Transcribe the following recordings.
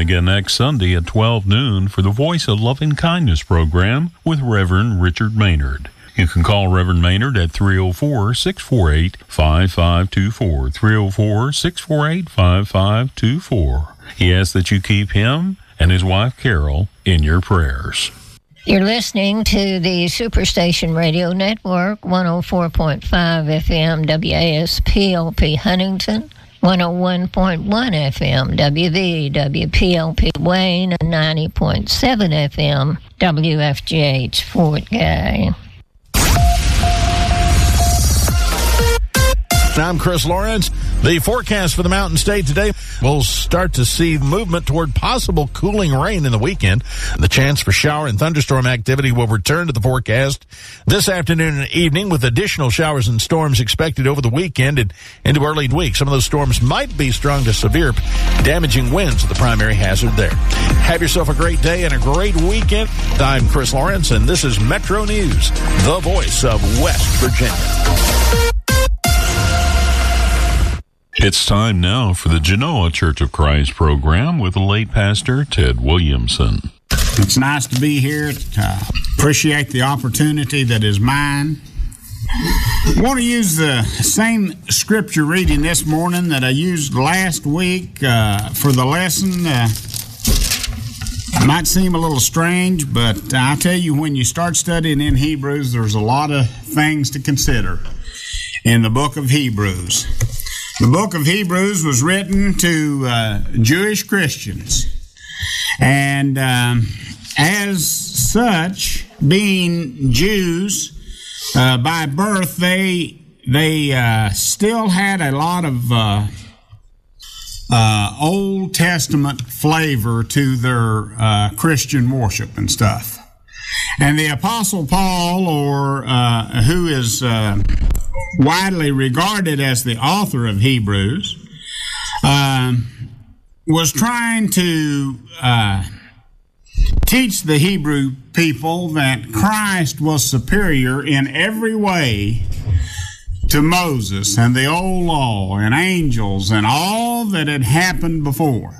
again next Sunday at 12 noon for the Voice of Loving Kindness program with Reverend Richard Maynard. You can call Reverend Maynard at 304-648-5524, 304-648-5524. He asks that you keep him and his wife Carol in your prayers. You're listening to the Superstation Radio Network, 104.5 FM WASPLP Huntington, 101.1 FM WVWPLP Wayne, and 90.7 FM WFGH Fort Gay. I'm Chris Lawrence. The forecast for the Mountain State today, we'll start to see movement toward possible cooling rain in the weekend. The chance for shower and thunderstorm activity will return to the forecast this afternoon and evening, with additional showers and storms expected over the weekend and into early week. Some of those storms might be strong to severe, damaging winds, the primary hazard there. Have yourself a great day and a great weekend. I'm Chris Lawrence, and this is Metro News, the voice of West Virginia. It's time now for the Genoa Church of Christ program with the late pastor Ted Williamson. It's nice to be here. Appreciate the opportunity that is mine. I want to use the same scripture reading this morning that I used last week for the lesson. It might seem a little strange, but I tell you, when you start studying in Hebrews, there's a lot of things to consider in the book of Hebrews. The book of Hebrews was written to Jewish Christians, and as such, being Jews by birth, they still had a lot of Old Testament flavor to their Christian worship and stuff. And the Apostle Paul, or who is widely regarded as the author of Hebrews, was trying to teach the Hebrew people that Christ was superior in every way to Moses and the old law and angels and all that had happened before.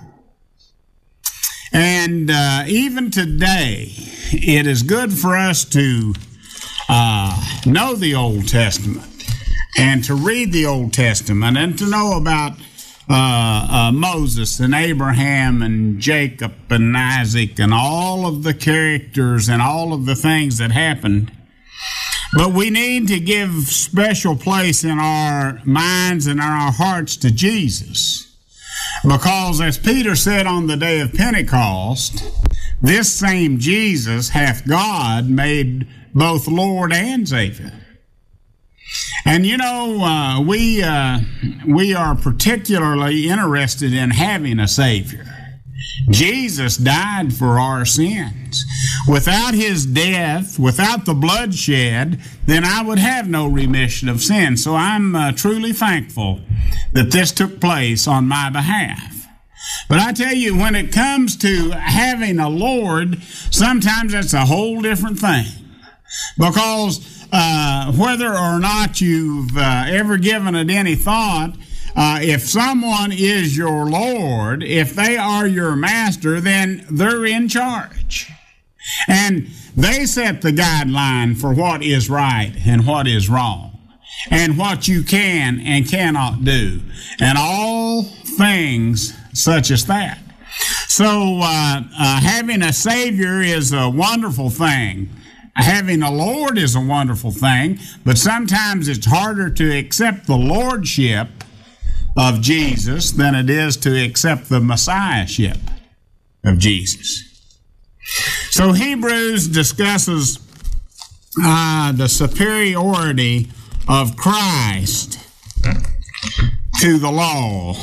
And even today, it is good for us to know the Old Testament and to read the Old Testament and to know about Moses and Abraham and Jacob and Isaac and all of the characters and all of the things that happened. But we need to give special place in our minds and in our hearts to Jesus. Because as Peter said on the day of Pentecost, this same Jesus hath God made both Lord and Savior. And you know, we are particularly interested in having a Savior. Jesus died for our sins. Without his death, without the bloodshed, then I would have no remission of sin. So I'm truly thankful that this took place on my behalf. But I tell you, when it comes to having a Lord, sometimes that's a whole different thing. Because whether or not you've ever given it any thought, if someone is your Lord, if they are your master, then they're in charge. And they set the guideline for what is right and what is wrong, and what you can and cannot do, and all things such as that. So having a Savior is a wonderful thing. Having a Lord is a wonderful thing, but sometimes it's harder to accept the Lordship of Jesus than it is to accept the Messiahship of Jesus. So Hebrews discusses the superiority of Christ to the law.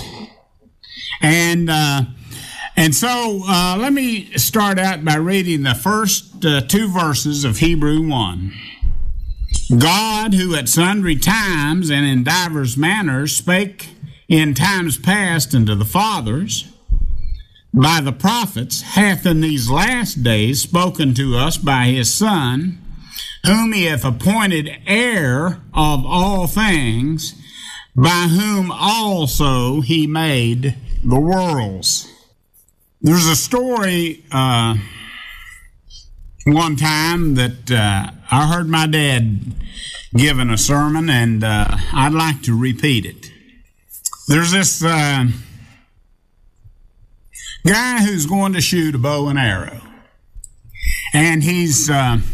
And so let me start out by reading the first two verses of Hebrew 1. God, who at sundry times and in divers manners spake in times past unto the fathers by the prophets, hath in these last days spoken to us by his Son, whom he hath appointed heir of all things, by whom also he made the worlds. There's a story one time that I heard my dad giving a sermon, and I'd like to repeat it. There's this guy who's going to shoot a bow and arrow, and he's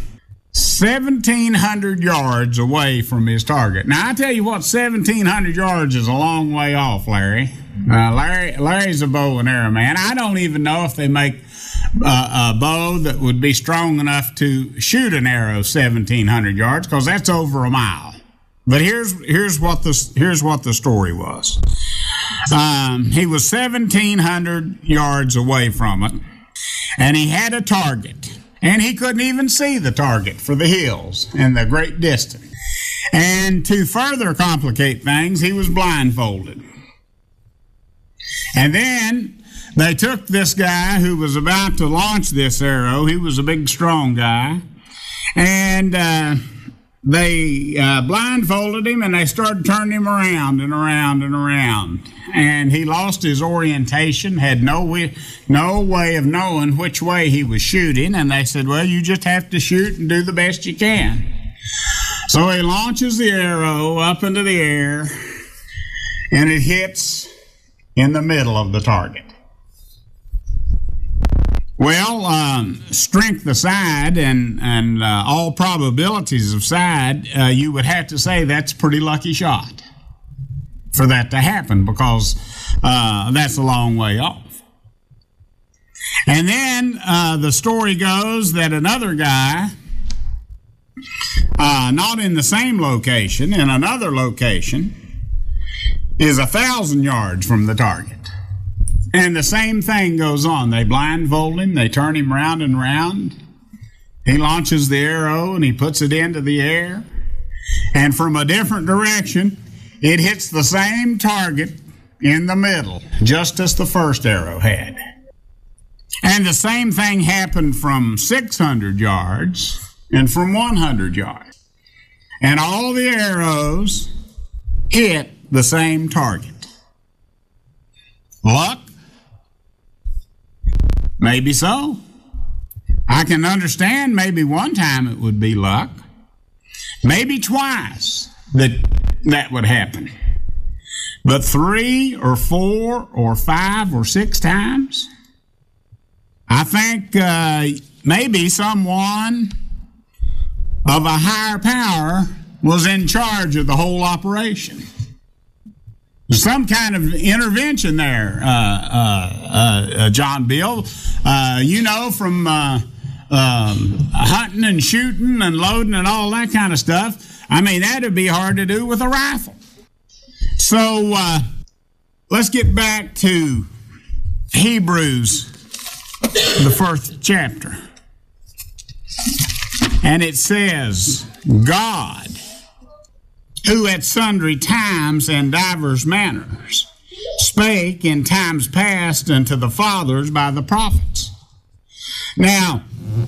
1,700 yards away from his target. Now, I tell you what, 1,700 yards is a long way off, Larry. Larry's a bow and arrow man. I don't even know if they make a bow that would be strong enough to shoot an arrow 1,700 yards, because that's over a mile. But here's what the story was. He was 1,700 yards away from it, and he had a target, and he couldn't even see the target for the hills and the great distance. And to further complicate things, he was blindfolded. And then they took this guy who was about to launch this arrow. He was a big, strong guy. And they blindfolded him, and they started turning him around and around and around. And he lost his orientation, had no way of knowing which way he was shooting. And they said, well, you just have to shoot and do the best you can. So he launches the arrow up into the air, and it hits in the middle of the target. Well, strength aside and all probabilities aside, you would have to say that's a pretty lucky shot for that to happen, because that's a long way off. And then the story goes that another guy, not in the same location, in another location, is 1,000 yards from the target. And the same thing goes on. They blindfold him, they turn him round and round. He launches the arrow and he puts it into the air. And from a different direction, it hits the same target in the middle, just as the first arrow had. And the same thing happened from 600 yards and from 100 yards. And all the arrows hit the same target. Luck? Maybe so. I can understand maybe one time it would be luck. Maybe twice that would happen. But 3 or 4 or 5 or 6 times? I think maybe someone of a higher power was in charge of the whole operation. Some kind of intervention there, John Bill. You know, from hunting and shooting and loading and all that kind of stuff. I mean, that would be hard to do with a rifle. So let's get back to Hebrews, the 1st chapter. And it says, God, who at sundry times and divers manners spake in times past unto the fathers by the prophets. Now,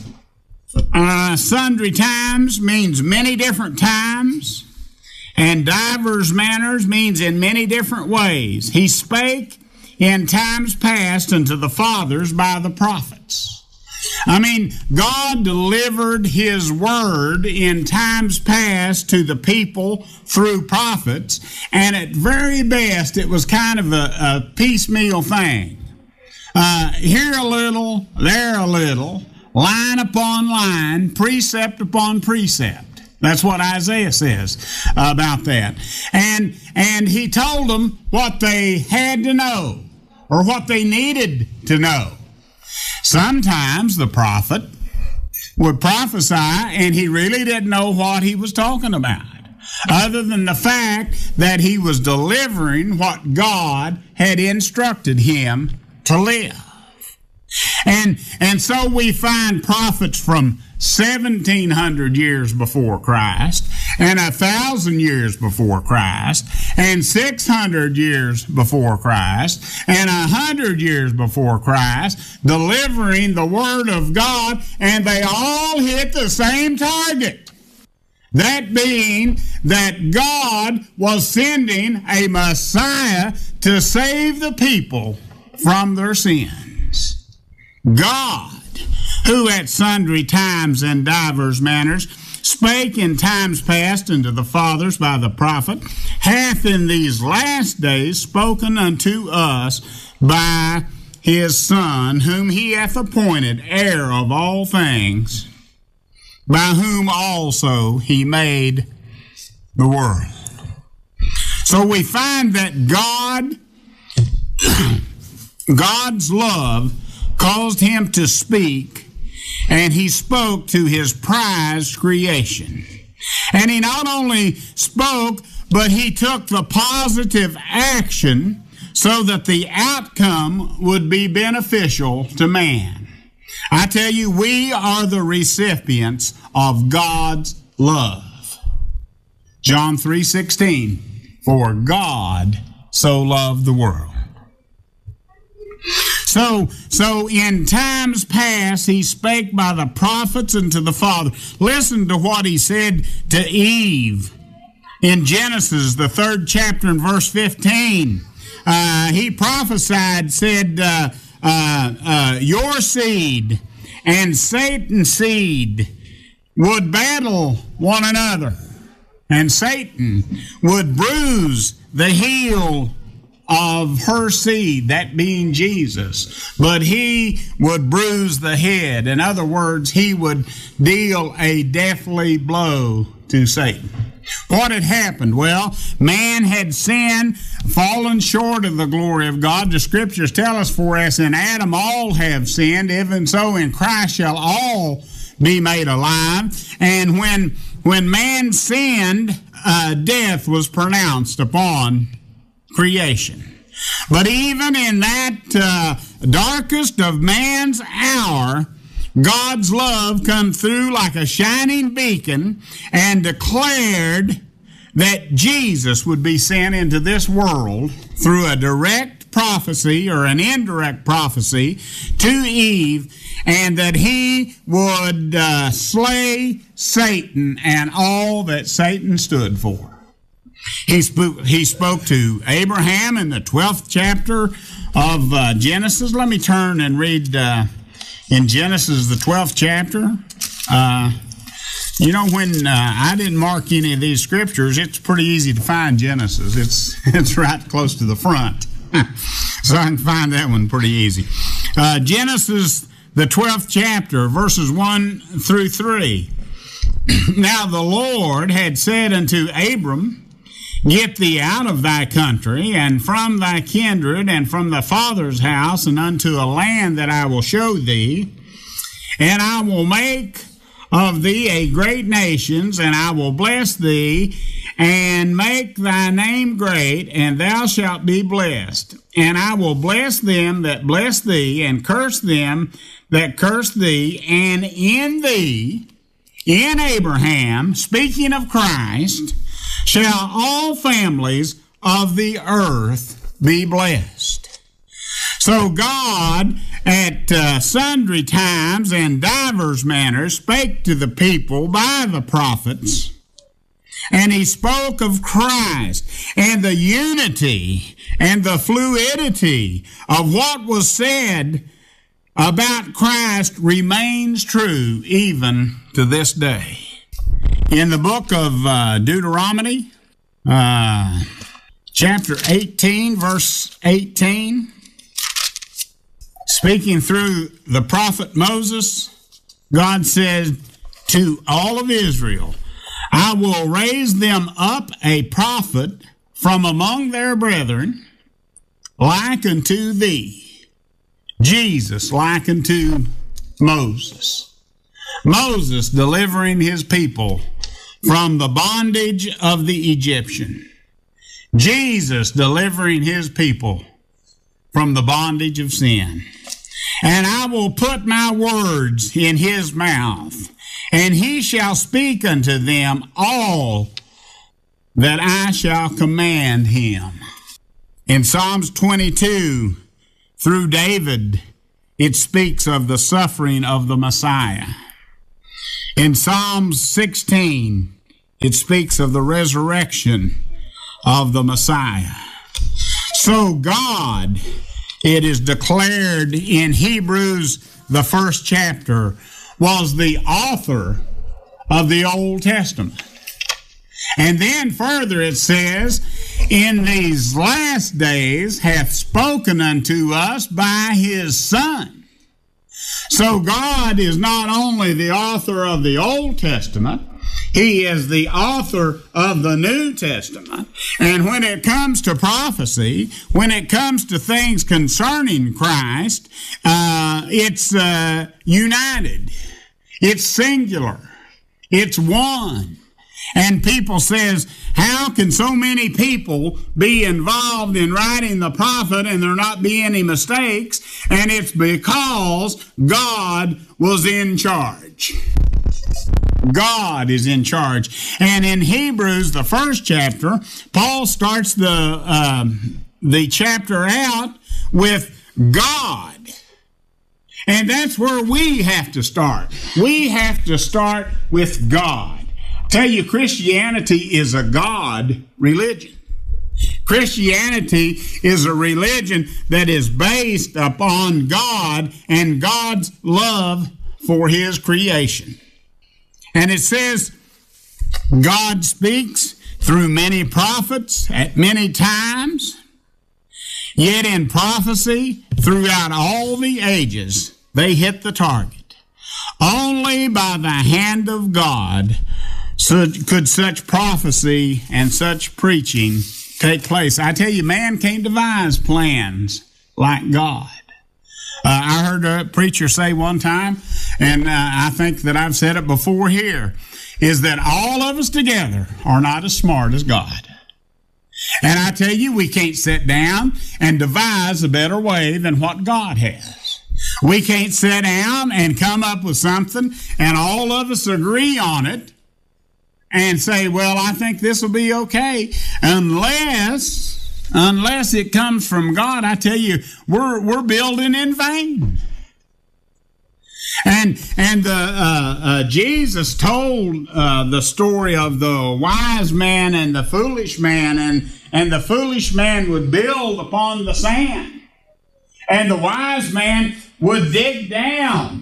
sundry times means many different times, and divers manners means in many different ways. He spake in times past unto the fathers by the prophets. I mean, God delivered His word in times past to the people through prophets, and at very best it was kind of a piecemeal thing. Here a little, there a little, line upon line, precept upon precept. That's what Isaiah says about that. And he told them what they had to know, or what they needed to know. Sometimes the prophet would prophesy and he really didn't know what he was talking about, other than the fact that he was delivering what God had instructed him to live. And so we find prophets from 1,700 years before Christ, and 1,000 years before Christ, and 600 years before Christ, and 100 years before Christ, delivering the Word of God, and they all hit the same target. That being that God was sending a Messiah to save the people from their sins. God, who at sundry times and divers manners spake in times past unto the fathers by the prophet, hath in these last days spoken unto us by his Son, whom he hath appointed heir of all things, by whom also he made the world. So we find that God's love caused him to speak, and he spoke to his prized creation. And he not only spoke, but he took the positive action so that the outcome would be beneficial to man. I tell you, we are the recipients of God's love. John 3:16, for God so loved the world. So in times past, he spake by the prophets unto the Father. Listen to what he said to Eve in Genesis, the 3rd chapter and verse 15. He prophesied, said, your seed and Satan's seed would battle one another, and Satan would bruise the heel of her seed, that being Jesus, but he would bruise the head. In other words, he would deal a deathly blow to Satan. What had happened? Well, man had sinned, fallen short of the glory of God. The scriptures tell us, for as in Adam all have sinned, even so in Christ shall all be made alive. And when man sinned, death was pronounced upon creation. But even in that darkest of man's hour, God's love come through like a shining beacon and declared that Jesus would be sent into this world through a direct prophecy or an indirect prophecy to Eve, and that he would slay Satan and all that Satan stood for. He spoke to Abraham in the 12th chapter of Genesis. Let me turn and read in Genesis, the 12th chapter. When I didn't mark any of these scriptures, it's pretty easy to find Genesis. It's right close to the front. So I can find that one pretty easy. Genesis, the 12th chapter, verses 1 through 3. Now the Lord had said unto Abram, get thee out of thy country, and from thy kindred, and from thy father's house, and unto a land that I will show thee. And I will make of thee a great nation, and I will bless thee, and make thy name great, and thou shalt be blessed. And I will bless them that bless thee, and curse them that curse thee. And in thee, in Abraham, speaking of Christ, shall all families of the earth be blessed. So God, at sundry times and divers manners, spake to the people by the prophets, and he spoke of Christ, and the unity and the fluidity of what was said about Christ remains true even to this day. In the book of Deuteronomy, chapter 18, verse 18, speaking through the prophet Moses, God said to all of Israel, I will raise them up a prophet from among their brethren, like unto thee. Jesus, like unto Moses. Moses delivering his people from the bondage of the Egyptian. Jesus delivering his people from the bondage of sin. And I will put my words in his mouth, and he shall speak unto them all that I shall command him. In Psalms 22, through David, it speaks of the suffering of the Messiah. In Psalms 16, it speaks of the resurrection of the Messiah. So God it is declared in Hebrews, the 1st chapter, was the author of the Old Testament. And then further it says, in these last days hath spoken unto us by his Son. So God is not only the author of the Old Testament, he is the author of the New Testament. And when it comes to prophecy, when it comes to things concerning Christ, it's united. It's singular. It's one. And people says, how can so many people be involved in writing the prophet and there not be any mistakes? And it's because God was in charge. God is in charge. And in Hebrews, the 1st chapter, Paul starts the chapter out with God. And that's where we have to start. We have to start with God. Tell you, Christianity is a God religion. Christianity is a religion that is based upon God and God's love for his creation. And it says, God speaks through many prophets at many times, yet in prophecy throughout all the ages they hit the target. Only by the hand of God could such prophecy and such preaching take place. I tell you, man can't devise plans like God. I heard a preacher say one time, and I think that I've said it before here, is that all of us together are not as smart as God. And I tell you, we can't sit down and devise a better way than what God has. We can't sit down and come up with something and all of us agree on it and say, well, I think this will be okay, unless it comes from God. I tell you, we're building in vain. And Jesus told the story of the wise man and the foolish man, and the foolish man would build upon the sand, and the wise man would dig down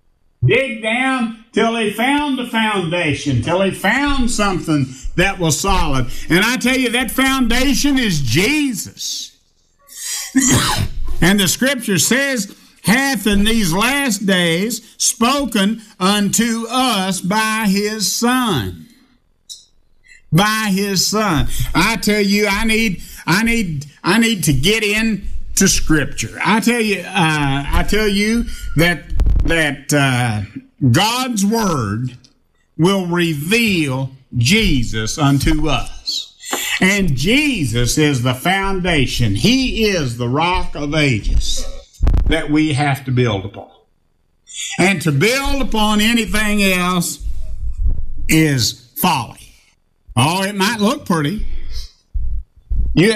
till he found the foundation, till he found something that was solid. And I tell you, that foundation is Jesus. And the scripture says, hath in these last days spoken unto us by his Son. By his Son. I tell you, I need to get into Scripture. I tell you that God's Word will reveal Jesus unto us. And Jesus is the foundation. He is the rock of ages that we have to build upon. And to build upon anything else is folly. Oh, it might look pretty. You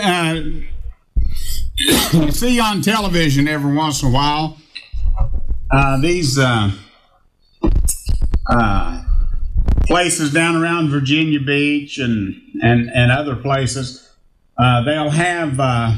see on television every once in a while these places down around Virginia Beach and other places. They'll have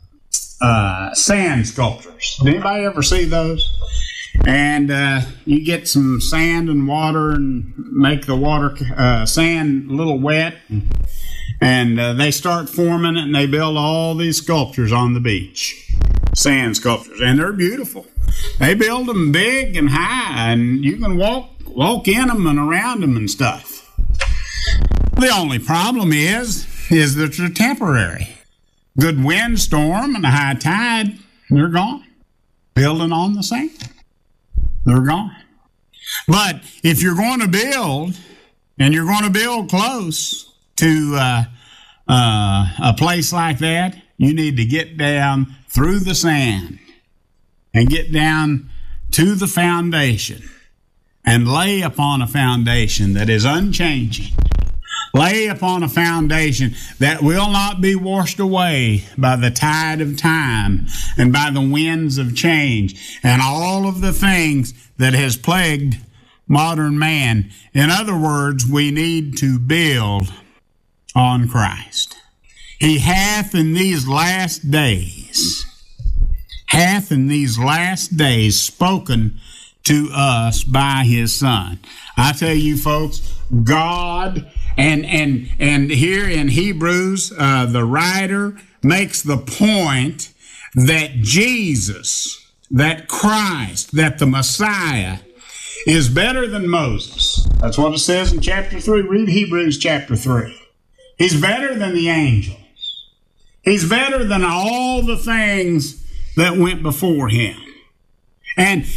sand sculptures. Did anybody ever see those? And you get some sand and water and make the water sand a little wet, and they start forming it, and they build all these sculptures on the beach, sand sculptures, and they're beautiful. They build them big and high, and you can walk in them and around them and stuff. The only problem is that they're temporary. Good windstorm and a high tide, they're gone. Building on the sand, they're gone. But if you're going to build, and you're going to build close to a place like that, you need to get down through the sand and get down to the foundation and lay upon a foundation that is unchanging. Lay upon a foundation that will not be washed away by the tide of time and by the winds of change and all of the things that has plagued modern man. In other words, we need to build on Christ. He hath in these last days hath in these last days spoken to us by his Son. I tell you folks, God, and here in Hebrews, the writer makes the point that Jesus, that Christ, that the Messiah is better than Moses. That's what it says in chapter 3. Read Hebrews chapter 3. He's better than the angels. He's better than all the things that went before him. And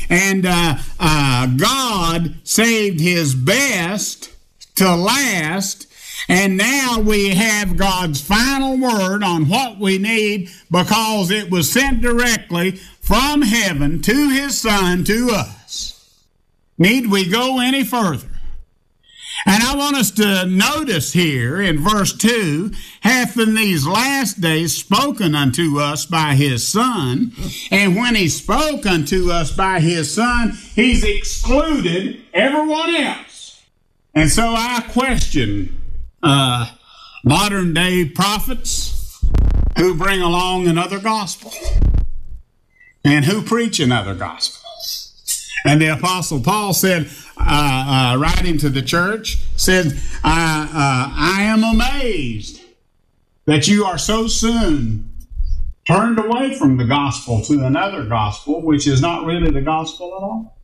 God saved his best to last, and now we have God's final word on what we need because it was sent directly from heaven to his Son to us. Need we go any further? And I want us to notice here in verse 2, hath in these last days spoken unto us by his Son. And when he spoke unto us by his Son, he's excluded everyone else. And so I question modern day prophets who bring along another gospel and who preach another gospel. And the Apostle Paul said, writing to the church, said, I am amazed that you are so soon turned away from the gospel to another gospel, which is not really the gospel at all.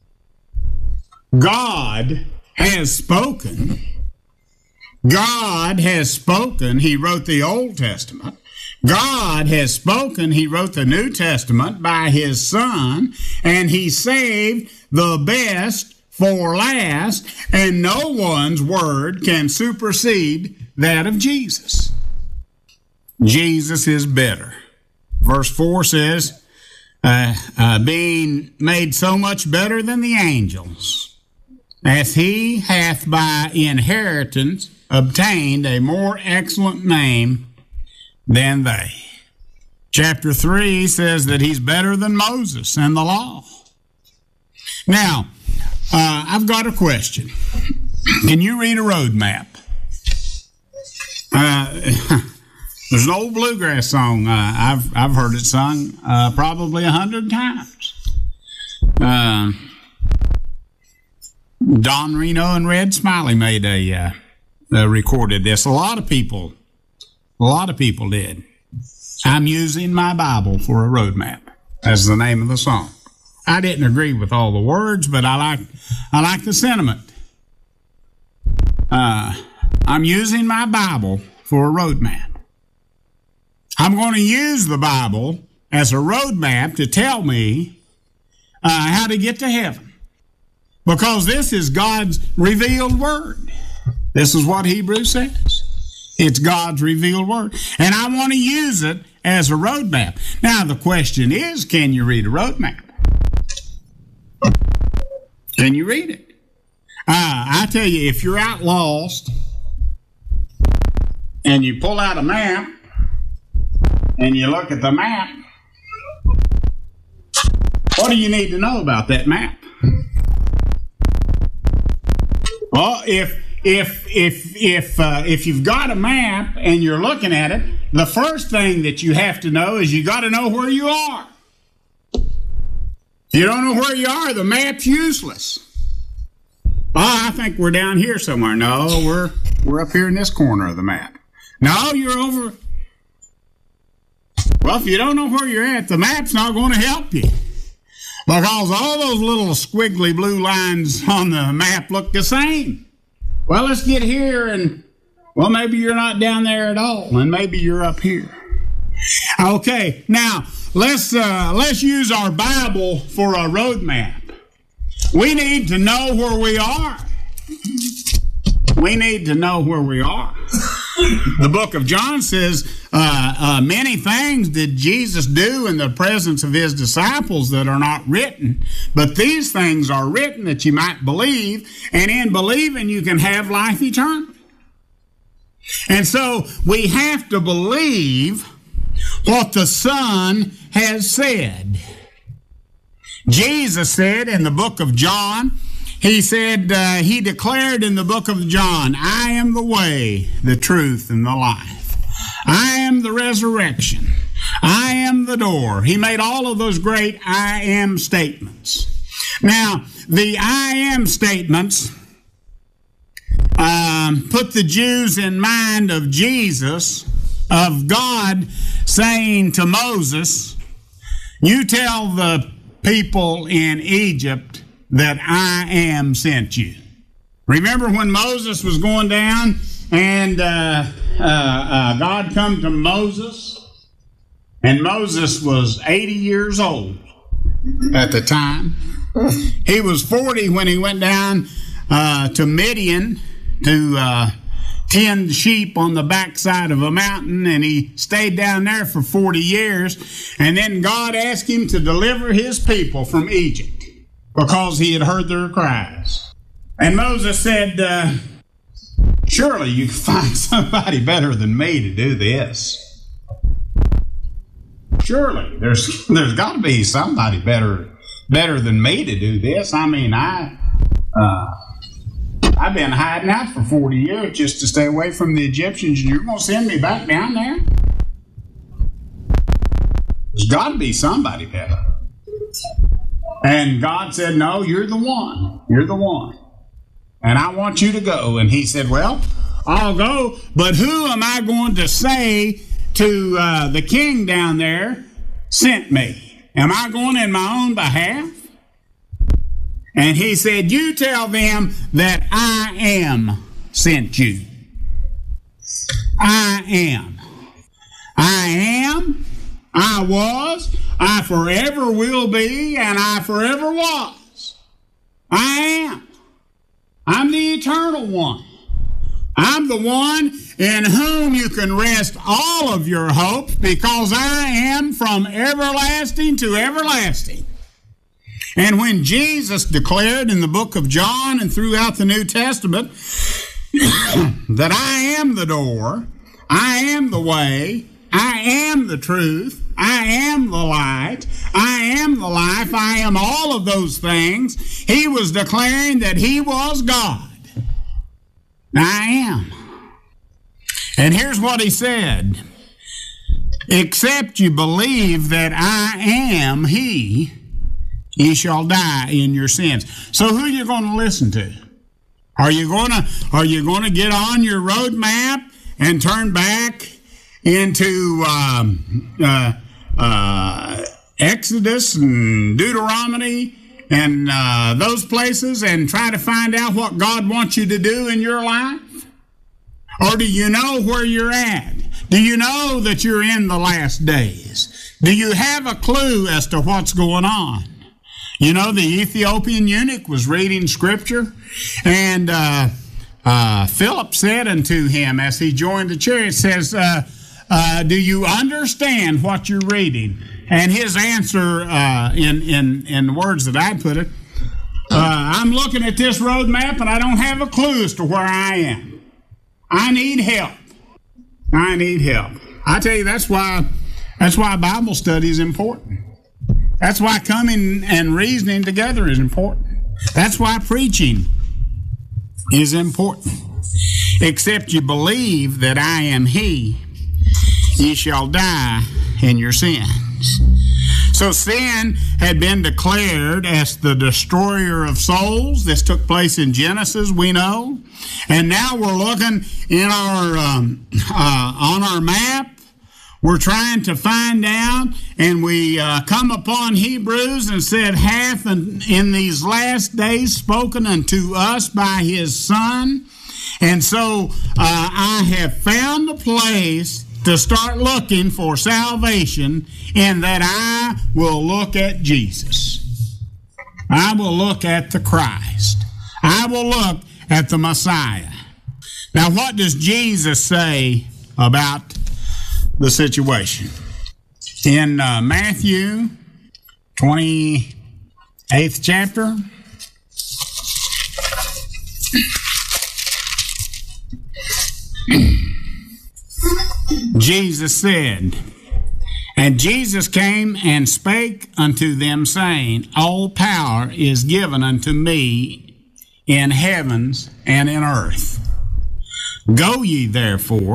God has spoken. God has spoken. He wrote the Old Testament. God has spoken. He wrote the New Testament by his Son, and he saved the best for last, and no one's word can supersede that of Jesus. Jesus is better. Verse 4 says, being made so much better than the angels, as he hath by inheritance obtained a more excellent name than they. Chapter 3 says that he's better than Moses and the law. Now, I've got a question. Can you read a road map? There's an old bluegrass song. I've heard it sung probably 100 times. Don Reno and Red Smiley made recorded this. A lot of people did. I'm using my Bible for a road map. That's the name of the song. I didn't agree with all the words, but I like the sentiment. I'm using my Bible for a road map. I'm going to use the Bible as a road map to tell me how to get to heaven. Because this is God's revealed word. This is what Hebrews says. It's God's revealed word. And I want to use it as a road map. Now, the question is, can you read a road map? Can you read it? I tell you, if you're out lost and you pull out a map and you look at the map, what do you need to know about that map? Well, if you've got a map and you're looking at it, the first thing that you have to know is you got to know where you are. If you don't know where you are, the map's useless. Oh, I think we're down here somewhere. No, we're up here in this corner of the map. No, you're over. Well, if you don't know where you're at, the map's not going to help you. Because all those little squiggly blue lines on the map look the same. Well, let's get here and, well, maybe you're not down there at all, and maybe you're up here. Okay, now, let's use our Bible for a road map. We need to know where we are. We need to know where we are. The book of John says, many things did Jesus do in the presence of his disciples that are not written, but these things are written that you might believe, and in believing you can have life eternal. And so we have to believe what the Son has said. Jesus said in the book of John, he said, he declared in the book of John, I am the way, the truth, and the life. I am the resurrection. I am the door. He made all of those great I am statements. Now, the I am statements put the Jews in mind of Jesus, of God saying to Moses, you tell the people in Egypt that I am sent you. Remember when Moses was going down and God come to Moses? And Moses was 80 years old at the time. He was 40 when he went down to Midian to tend sheep on the backside of a mountain, and he stayed down there for 40 years. And then God asked him to deliver his people from Egypt because he had heard their cries. And Moses said, surely you can find somebody better than me to do this. Surely there's got to be somebody better than me to do this. I mean, I've been hiding out for 40 years just to stay away from the Egyptians, and you're going to send me back down there? There's got to be somebody better. And God said, no, you're the one. You're the one. And I want you to go. And he said, well, I'll go, but who am I going to say to the king down there sent me? Am I going in my own behalf? And he said, you tell them that I am sent you. I am. I am. I was. I forever will be. And I forever was. I am. I'm the eternal one. I'm the one in whom you can rest all of your hopes, because I am from everlasting to everlasting. And when Jesus declared in the book of John and throughout the New Testament that I am the door, I am the way, I am the truth, I am the light, I am the life, I am all of those things, he was declaring that he was God. I am. And here's what he said. Except you believe that I am he, ye shall die in your sins. So who are you going to listen to? Are you going to get on your road map and turn back into Exodus and Deuteronomy and those places and try to find out what God wants you to do in your life? Or do you know where you're at? Do you know that you're in the last days? Do you have a clue as to what's going on? You know, the Ethiopian eunuch was reading scripture, and Philip said unto him as he joined the chariot, says, do you understand what you're reading? And his answer, in the words that I put it, I'm looking at this road map and I don't have a clue as to where I am. I need help. I need help. I tell you, that's why Bible study is important. That's why coming and reasoning together is important. That's why preaching is important. Except you believe that I am he, ye shall die in your sins. So sin had been declared as the destroyer of souls. This took place in Genesis, we know. And now we're looking in our on our map. We're trying to find out, and we come upon Hebrews and said, hath in these last days spoken unto us by his Son. And so I have found a place to start looking for salvation, in that I will look at Jesus. I will look at the Christ. I will look at the Messiah. Now, what does Jesus say about the situation? In Matthew 28th chapter, Jesus said, and Jesus came and spake unto them, saying, all power is given unto me in heavens and in earth. Go ye therefore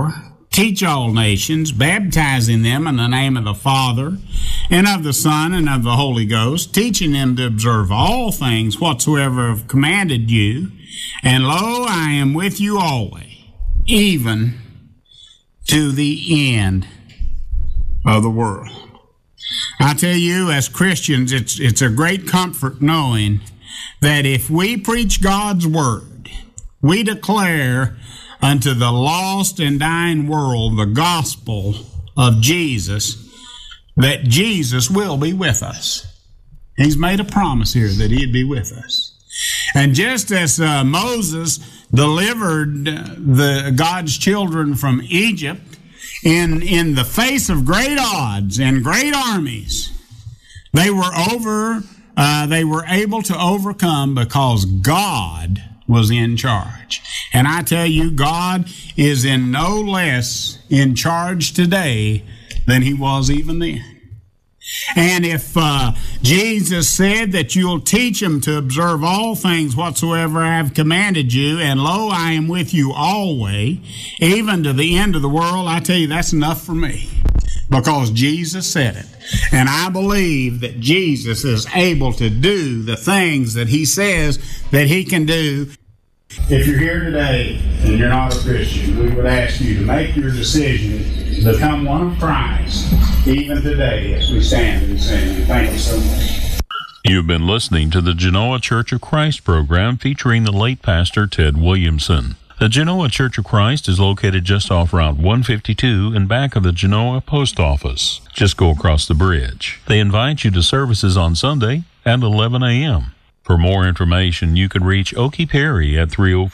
teach all nations, baptizing them in the name of the Father and of the Son and of the Holy Ghost, teaching them to observe all things whatsoever I've commanded you. And lo, I am with you always, even to the end of the world. I tell you, as Christians, it's a great comfort knowing that if we preach God's word, we declare unto the lost and dying world the gospel of Jesus, that Jesus will be with us. He's made a promise here that he'd be with us. And just as Moses delivered God's children from Egypt in the face of great odds and great armies, they were able to overcome because God was in charge. And I tell you, God is in no less in charge today than he was even then. And if Jesus said that you'll teach them to observe all things whatsoever I have commanded you, and lo, I am with you always, even to the end of the world, I tell you, that's enough for me, because Jesus said it. And I believe that Jesus is able to do the things that he says that he can do. If you're here today and you're not a Christian, we would ask you to make your decision to become one of Christ, even today as we stand and sing. Thank you so much. You've been listening to the Genoa Church of Christ program featuring the late Pastor Ted Williamson. The Genoa Church of Christ is located just off Route 152 in back of the Genoa Post Office. Just go across the bridge. They invite you to services on Sunday at 11 a.m. For more information, you can reach Okie Perry at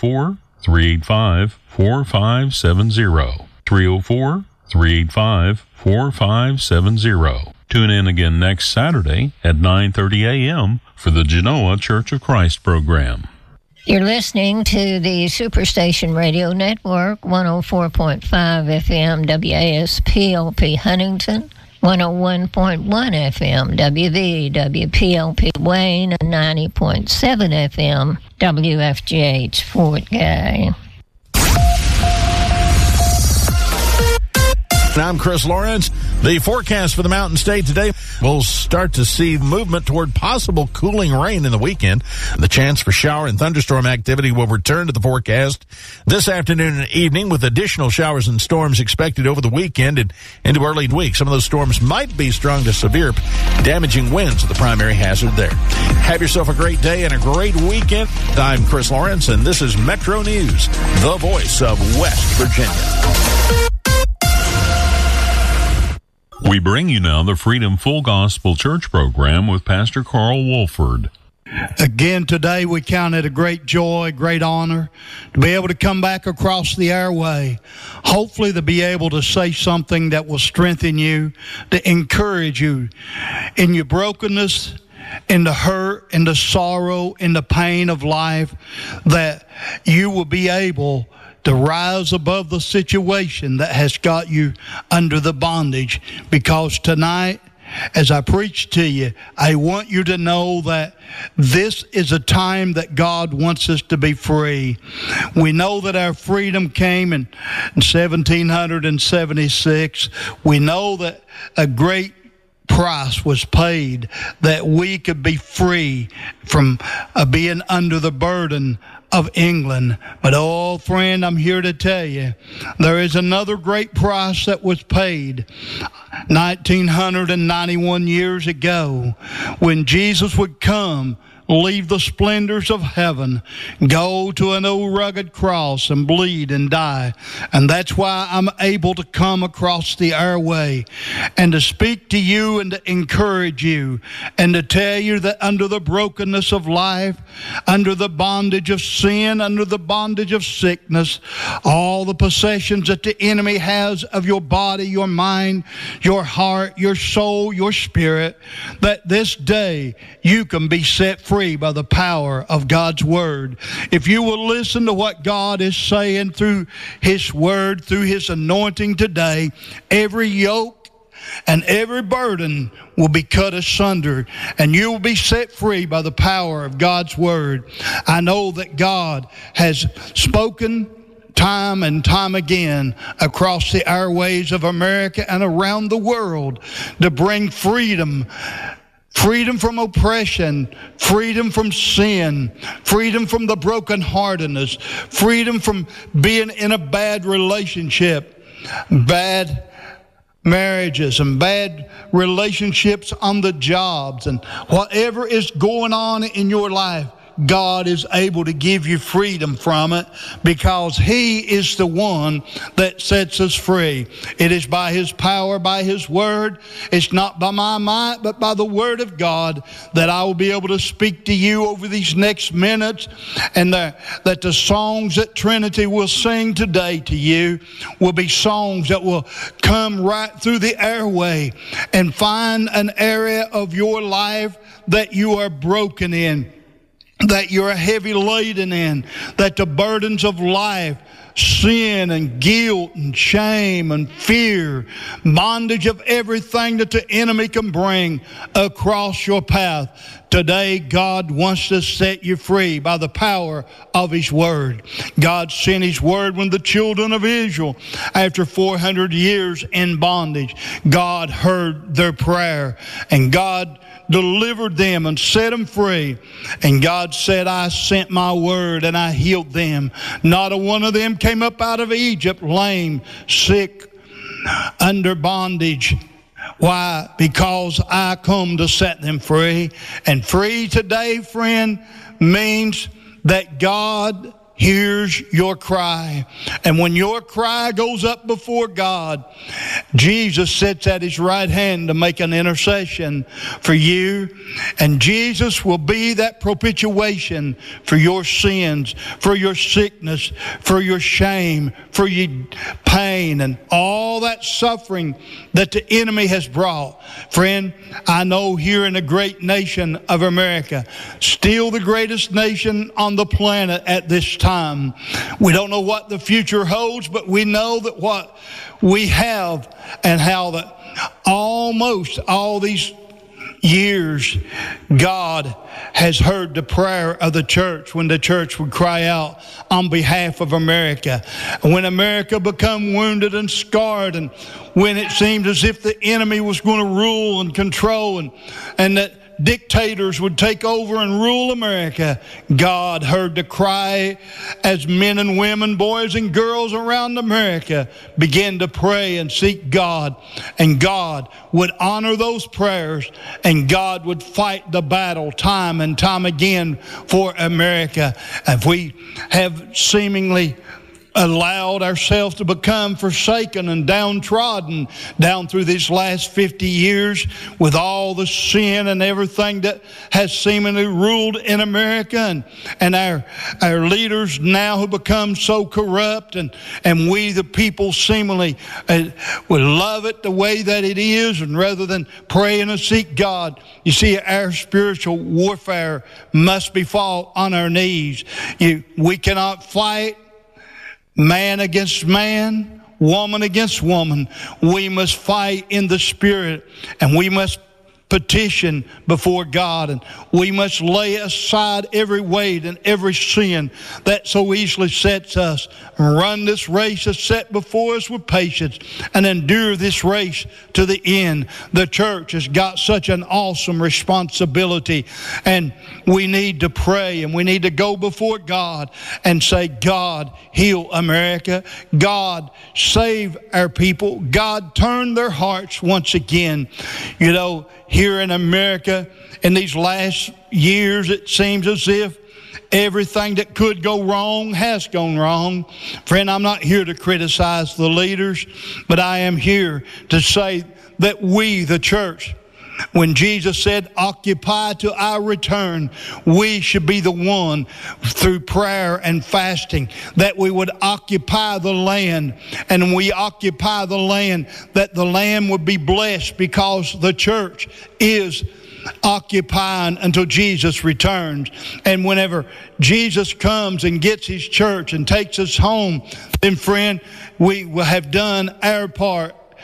304-385-4570. 304-385-4570. Tune in again next Saturday at 9:30 a.m. for the Genoa Church of Christ program. You're listening to the Superstation Radio Network, 104.5 FM WASPLP Huntington, 101.1 FM WVWPLP Wayne, and 90.7 FM WFGH Fort Gay. I'm Chris Lawrence. The forecast for the Mountain State today, we'll start to see movement toward possible cooling rain in the weekend. The chance for shower and thunderstorm activity will return to the forecast this afternoon and evening, with additional showers and storms expected over the weekend and into early week. Some of those storms might be strong to severe, damaging winds are the primary hazard there. Have yourself a great day and a great weekend. I'm Chris Lawrence, and this is Metro News, the voice of West Virginia. We bring you now the Freedom Full Gospel Church program with Pastor Carl Wolford. Again, today we count it a great joy, great honor to be able to come back across the airway. Hopefully to be able to say something that will strengthen you, to encourage you in your brokenness, in the hurt, in the sorrow, in the pain of life, that you will be able to rise above the situation that has got you under the bondage. Because tonight, as I preach to you, I want you to know that this is a time that God wants us to be free. We know that our freedom came in 1776. We know that a great price was paid that we could be free from being under the burden of England. But oh, friend, I'm here to tell you, there is another great price that was paid 1991 years ago, when Jesus would come, leave the splendors of heaven, go to an old rugged cross and bleed and die. And that's why I'm able to come across the airway and to speak to you and to encourage you and to tell you that under the brokenness of life, under the bondage of sin, under the bondage of sickness, all the possessions that the enemy has of your body, your mind, your heart, your soul, your spirit, that this day you can be set free by the power of God's Word. If you will listen to what God is saying through His Word, through His anointing today, every yoke and every burden will be cut asunder, and you will be set free by the power of God's Word. I know that God has spoken time and time again across the airways of America and around the world to bring freedom. Freedom from oppression, freedom from sin, freedom from the brokenheartedness, freedom from being in a bad relationship, bad marriages and bad relationships on the jobs, and whatever is going on in your life, God is able to give you freedom from it, because He is the one that sets us free. It is by His power, by His word. It's not by my might, but by the word of God that I will be able to speak to you over these next minutes, and that the songs that Trinity will sing today to you will be songs that will come right through the airway and find an area of your life that you are broken in, that you're heavy laden in, that the burdens of life, sin and guilt and shame and fear, bondage of everything that the enemy can bring across your path. Today, God wants to set you free by the power of His Word. God sent His Word when the children of Israel, after 400 years in bondage, God heard their prayer, and God delivered them and set them free. And God said, I sent my word and I healed them. Not a one of them came up out of Egypt lame, sick, under bondage. Why? Because I come to set them free. And free today, friend, means that God hears your cry. And when your cry goes up before God, Jesus sits at His right hand to make an intercession for you. And Jesus will be that propitiation for your sins, for your sickness, for your shame, for your pain, and all that suffering that the enemy has brought. Friend, I know here in the great nation of America, still the greatest nation on the planet at this time, we don't know what the future holds, but we know that what we have, and how that almost all these years, God has heard the prayer of the church when the church would cry out on behalf of America. When America become wounded and scarred, and when it seemed as if the enemy was going to rule and control, and that dictators would take over and rule America, God heard the cry as men and women, boys and girls around America began to pray and seek God. And God would honor those prayers, and God would fight the battle time and time again for America. If we have seemingly allowed ourselves to become forsaken and downtrodden down through these last 50 years with all the sin and everything that has seemingly ruled in America, and our leaders now have become so corrupt, and we the people seemingly would love it the way that it is, and rather than pray and seek God. You see, our spiritual warfare must be fought on our knees. We cannot fight man against man, woman against woman. We must fight in the Spirit, and we must petition before God, and we must lay aside every weight and every sin that so easily sets us, and run this race that's set before us with patience, and endure this race to the end. The church has got such an awesome responsibility, and we need to pray, and we need to go before God and say, God, heal America. God, save our people. God, turn their hearts once again. You know, here in America, in these last years, it seems as if everything that could go wrong has gone wrong. Friend, I'm not here to criticize the leaders, but I am here to say that we, the church, when Jesus said, occupy till I return, we should be the one through prayer and fasting that we would occupy the land. And when we occupy the land, that the land would be blessed, because the church is occupying until Jesus returns. And whenever Jesus comes and gets His church and takes us home, then friend, we will have done our part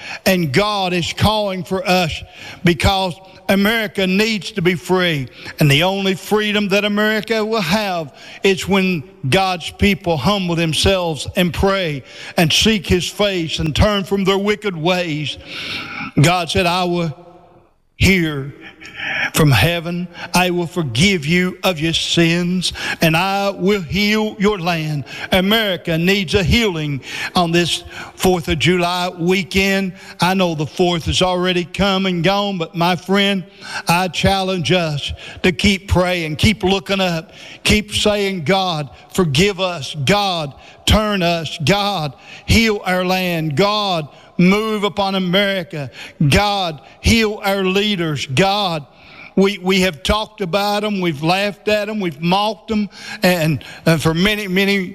And God is calling for us, because America needs to be free. And the only freedom that America will have is when God's people humble themselves and pray and seek His face and turn from their wicked ways. God said, I will hear from heaven, I will forgive you of your sins, and I will heal your land. America needs a healing on this 4th of July weekend. I know the 4th is already come and gone, but my friend, I challenge us to keep praying, keep looking up, keep saying, God, forgive us. God, turn us. God, heal our land. God, move upon America. God, heal our leaders. God, we have talked about them, we've laughed at them, we've mocked them, and for many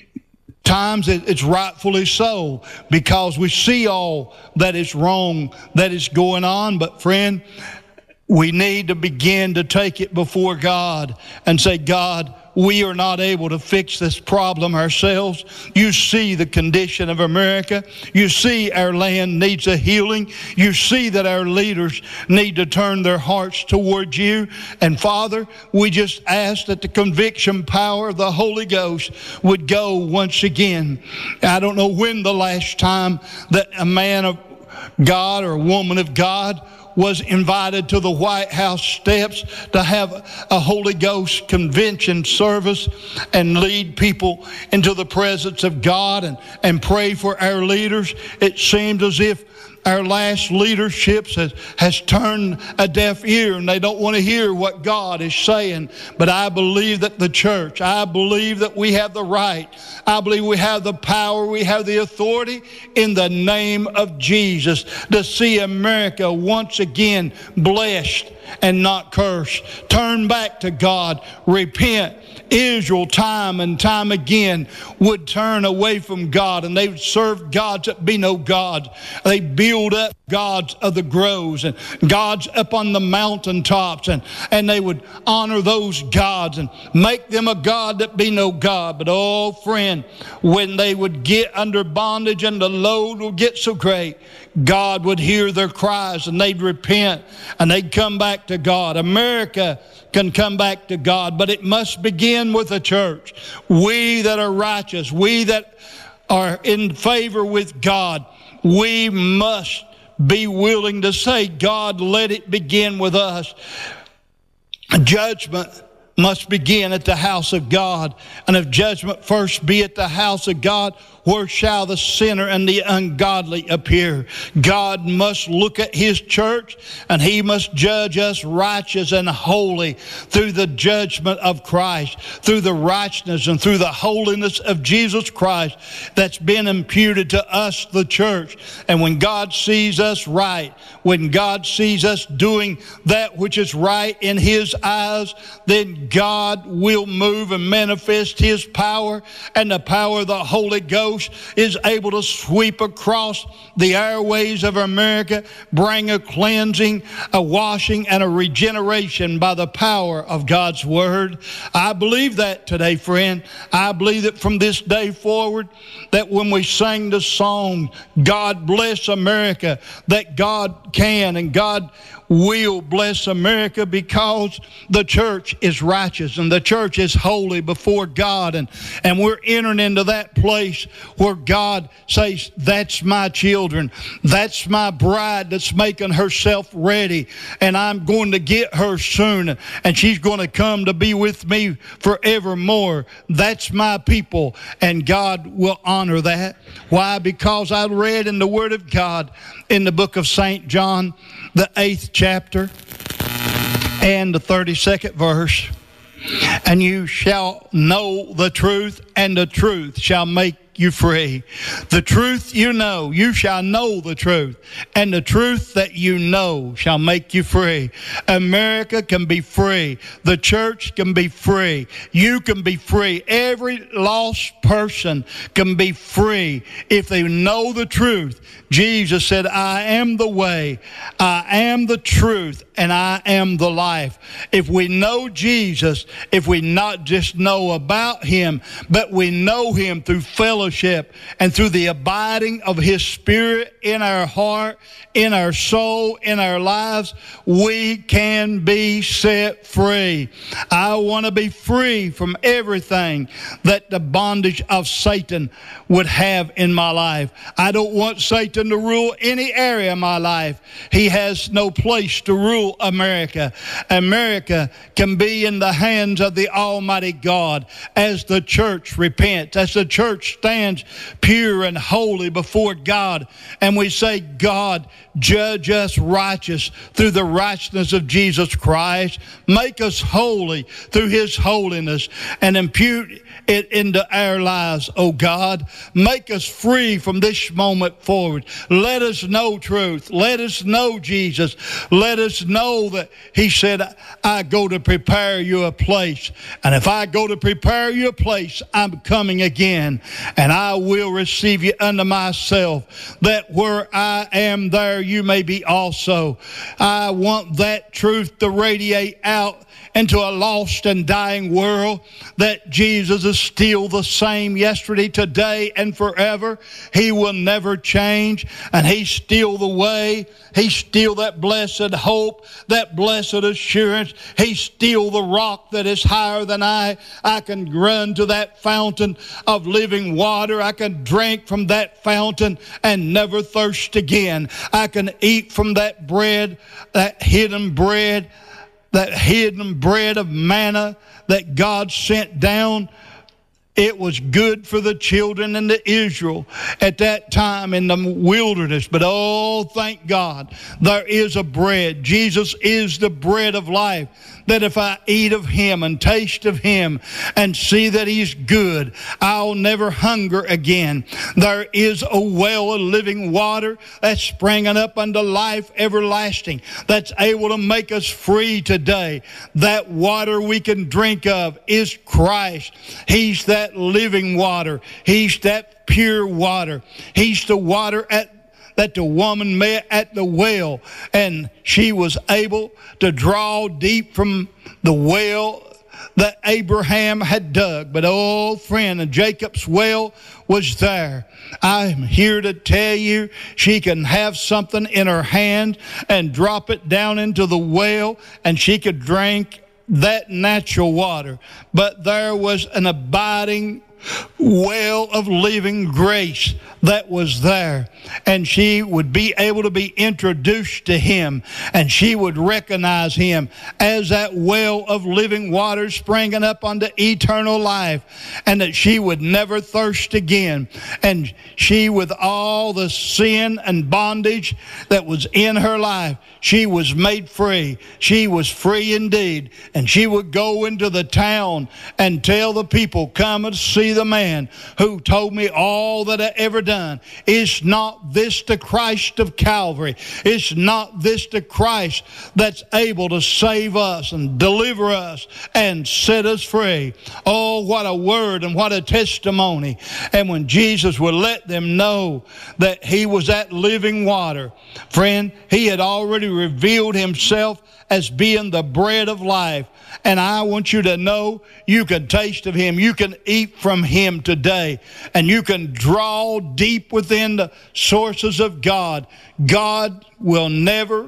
times it's rightfully so, because we see all that is wrong that is going on. But friend, we need to begin to take it before God and say, God, we are not able to fix this problem ourselves. You see the condition of America. You see our land needs a healing. You see that our leaders need to turn their hearts towards you. And Father, we just ask that the conviction power of the Holy Ghost would go once again. I don't know when the last time that a man of God or a woman of God was invited to the White House steps to have a Holy Ghost convention service and lead people into the presence of God and pray for our leaders. It seems as if our last leadership has turned a deaf ear, and they don't want to hear what God is saying. But I believe that the church, I believe that we have the right, I believe we have the power, we have the authority in the name of Jesus to see America once again blessed and not cursed. Turn back to God. Repent. Israel, time and time again, would turn away from God, and they would serve gods that be no gods. They build up gods of the groves and gods up on the mountaintops, and they would honor those gods and make them a god that be no God. But oh friend, when they would get under bondage and the load would get so great, God would hear their cries and they'd repent and they'd come back to God. America can come back to God, but it must begin with the church. We that are righteous, we that are in favor with God, we must be willing to say, God, let it begin with us. Judgment must begin at the house of God. And if judgment first be at the house of God, where shall the sinner and the ungodly appear? God must look at His church, and He must judge us righteous and holy through the judgment of Christ, through the righteousness and through the holiness of Jesus Christ that's been imputed to us, the church. And when God sees us right, when God sees us doing that which is right in His eyes, then God will move and manifest His power, and the power of the Holy Ghost is able to sweep across the airways of America, bring a cleansing, a washing, and a regeneration by the power of God's Word. I believe that today, friend. I believe that from this day forward, that when we sing the song, God bless America, that God can and God will bless America, because the church is righteous and the church is holy before God, and we're entering into that place where God says, that's my children, that's my bride that's making herself ready, and I'm going to get her soon, and she's going to come to be with me forevermore. That's my people, and God will honor that. Why? Because I read in the Word of God in the book of St. John, the 8th chapter and the 32nd verse, and you shall know the truth, and the truth shall make you free. The truth you shall know the truth, and the truth that you know shall make you free. America can be free. The church can be free. You can be free. Every lost person can be free if they know the truth. Jesus said, I am the way, I am the truth, and I am the life. If we know Jesus, if we not just know about Him, but we know Him through fellowship fellowship and through the abiding of His Spirit in our heart, in our soul, in our lives, we can be set free. I want to be free from everything that the bondage of Satan would have in my life. I don't want Satan to rule any area of my life. He has no place to rule America. America can be in the hands of the Almighty God as the church repents, as the church stands pure and holy before God, and we say, God, judge us righteous through the righteousness of Jesus Christ. Make us holy through His holiness and impute it into our lives, oh God. Make us free from this moment forward. Let us know truth. Let us know Jesus. Let us know that He said, I go to prepare you a place. And if I go to prepare you a place, I'm coming again. And I will receive you unto myself, that where I am, there you may be also. I want that truth to radiate out into a lost and dying world, that Jesus is still the same yesterday, today, and forever. He will never change, and He's still the way. He's still that blessed hope, that blessed assurance. He's still the rock that is higher than I. I can run to that fountain of living water. I can drink from that fountain and never thirst again. I can eat from that bread, that hidden bread of manna that God sent down. It was good for the children in Israel at that time in the wilderness. But oh, thank God, there is a bread. Jesus is the bread of life, that if I eat of Him and taste of Him and see that He's good, I'll never hunger again. There is a well of living water that's springing up unto life everlasting, that's able to make us free today. That water we can drink of is Christ. He's that living water. He's that pure water. He's the water that the woman met at the well, and she was able to draw deep from the well that Abraham had dug. But oh, friend, Jacob's well was there. I'm here to tell you, she can have something in her hand and drop it down into the well, and she could drink that natural water. But there was an abiding well of living grace that was there, and she would be able to be introduced to Him, and she would recognize Him as that well of living water springing up unto eternal life, and that she would never thirst again. And she, with all the sin and bondage that was in her life, she was made free. She was free indeed, and she would go into the town and tell the people, come and see the man who told me all that I ever done. Is not this the Christ of Calvary? Is not this the Christ that's able to save us and deliver us and set us free? Oh, what a word and what a testimony. And when Jesus would let them know that He was that living water, friend, He had already revealed Himself as being the bread of life. And I want you to know you can taste of Him. You can eat from Him today. And you can draw deep within the sources of God. God will never,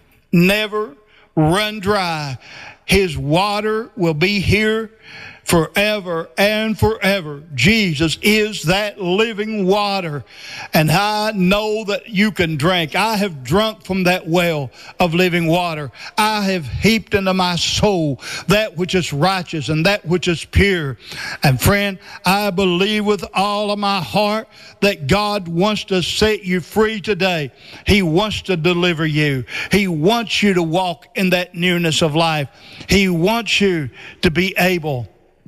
never run dry. His water will be here forever and forever. Jesus is that living water, and I know that you can drink. I have drunk from that well of living water. I have heaped into my soul that which is righteous and that which is pure. And friend, I believe with all of my heart that God wants to set you free today. He wants to deliver you. He wants you to walk in that newness of life. He wants you to be able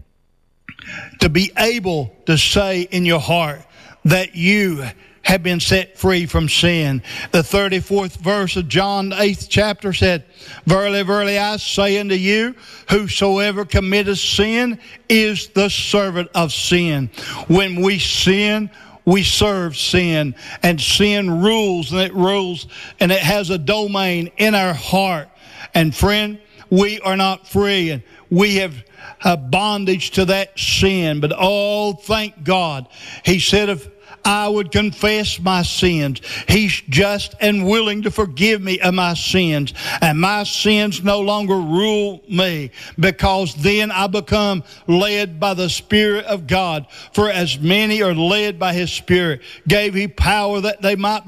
to say in your heart that you have been set free from sin. The 34th verse of John, the 8th chapter said, Verily, verily, I say unto you, whosoever committeth sin is the servant of sin. When we sin, we serve sin, and sin rules, and it has a domain in our heart. And friend, we are not free, and we have bondage to that sin. But oh, thank God. He said, if I would confess my sins, He's just and willing to forgive me of my sins, and my sins no longer rule me, because then I become led by the Spirit of God. For as many are led by His Spirit, gave He power that they might